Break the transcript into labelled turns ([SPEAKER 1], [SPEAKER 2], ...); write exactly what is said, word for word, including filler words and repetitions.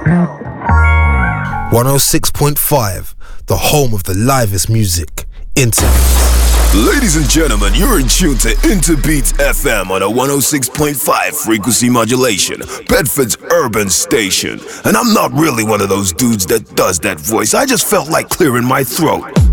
[SPEAKER 1] one oh six point five, the home of the livest music, Interbeat.
[SPEAKER 2] Ladies and gentlemen, you're in tune to Interbeat F M on a one oh six point five frequency modulation, Bedford's urban station. And I'm not really one of those dudes that does that voice. I just felt like clearing my throat.